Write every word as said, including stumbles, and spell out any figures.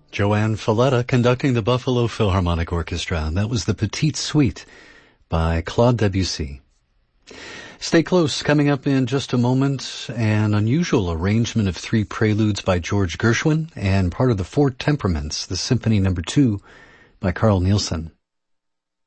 Joanne Falletta conducting the Buffalo Philharmonic Orchestra. That was the Petite Suite by Claude Debussy. Stay close. Coming up in just a moment, an unusual arrangement of three preludes by George Gershwin and part of the Four Temperaments, the Symphony Number Two by Carl Nielsen.